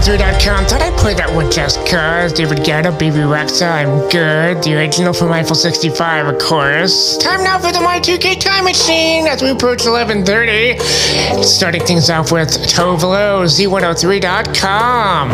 Z103.com. Thought I'd play that one just cause. David Guetta, Baby Rexa, I'm good. The original from Eiffel 65, of course. Time now for the Y2K Time Machine as we approach 11:30. Starting things off with Tovolo, Z103.com.